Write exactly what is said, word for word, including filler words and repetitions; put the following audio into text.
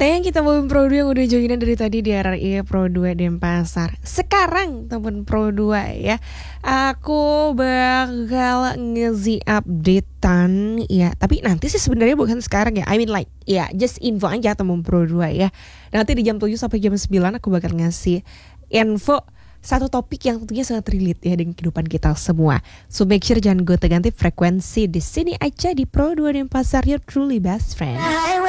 Thank you teman Pro dua yang udah joinan dari tadi di R R I Pro dua Denpasar. Sekarang teman Pro dua ya, aku bakal ngezi updatean ya. Tapi nanti sih sebenarnya bukan sekarang ya. I mean like ya, just info aja teman Pro dua ya. Nanti di jam tujuh sampai jam sembilan aku bakal ngasih info satu topik yang tentunya sangat relate ya dengan kehidupan kita semua. So make sure jangan gonta-ganti frekuensi di sini aja di Pro dua Denpasar, your truly best friend.